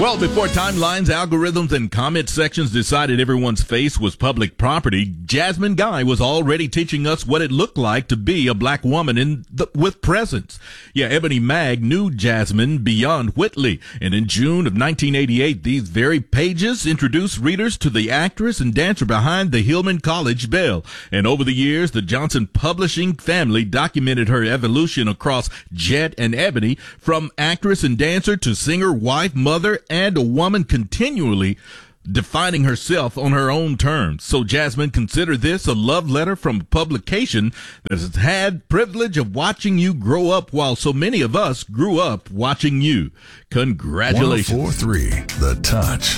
Well, before timelines, algorithms, and comment sections decided everyone's face was public property, Jasmine Guy was already teaching us what it looked like to be a black woman with presence. Yeah, Ebony Mag knew Jasmine beyond Whitley, and in June of 1988, these very pages introduced readers to the actress and dancer behind the Hillman College bell. And over the years, the Johnson Publishing family documented her evolution across Jet and Ebony, from actress and dancer to singer, wife, mother, and a woman continually defining herself on her own terms. So Jasmine, consider this a love letter from a publication that has had privilege of watching you grow up while so many of us grew up watching you. Congratulations. 104.3 The Touch.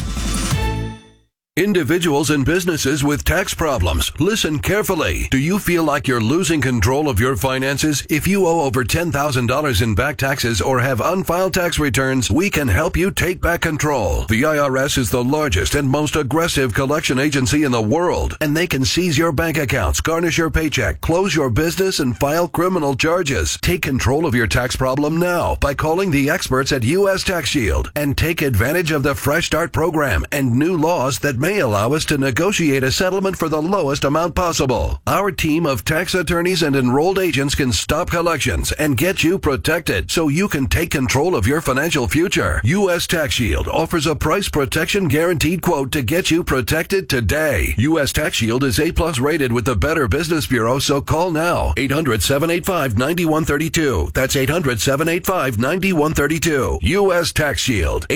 Individuals and businesses with tax problems, listen carefully. Do you feel like you're losing control of your finances? If you owe over $10,000 in back taxes or have unfiled tax returns, we can help you take back control. The IRS is the largest and most aggressive collection agency in the world, and they can seize your bank accounts, garnish your paycheck, close your business, and file criminal charges. Take control of your tax problem now by calling the experts at U.S. Tax Shield and take advantage of the Fresh Start program and new laws that may allow us to negotiate a settlement for the lowest amount possible. Our team of tax attorneys and enrolled agents can stop collections and get you protected so you can take control of your financial future. U.S. Tax Shield offers a price protection guaranteed quote to get you protected today. U.S. Tax Shield is A+ rated with the Better Business Bureau, so call now. 800-785-9132. That's 800-785-9132. U.S. Tax Shield.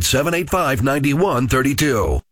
800-785-9132.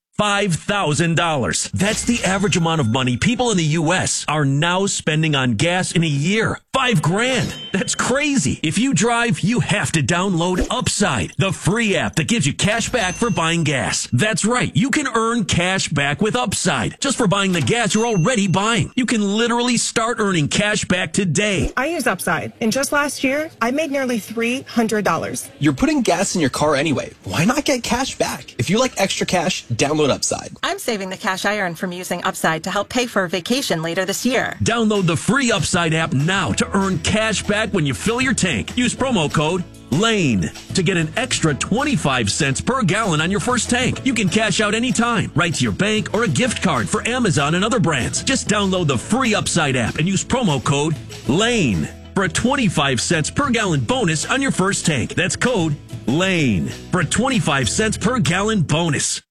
$5,000. That's the average amount of money people in the U.S. are now spending on gas in a year. $5,000. That's crazy. If you drive, you have to download Upside, the free app that gives you cash back for buying gas. That's right. You can earn cash back with Upside just for buying the gas you're already buying. You can literally start earning cash back today. I use Upside, and just last year, I made nearly $300. You're putting gas in your car anyway. Why not get cash back? If you like extra cash, download Upside. I'm saving the cash I earn from using Upside to help pay for a vacation later this year. Download the free Upside app now to earn cash back when you fill your tank. Use promo code LANE to get an extra 25 cents per gallon on your first tank. You can cash out anytime, right to your bank or a gift card for Amazon and other brands. Just download the free Upside app and use promo code LANE for a 25 cents per gallon bonus on your first tank. That's code LANE for a 25 cents per gallon bonus.